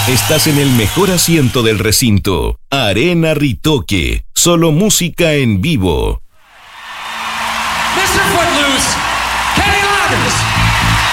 Estás en el mejor asiento del recinto. Arena Ritoque. Solo música en vivo. Mr. Footloose.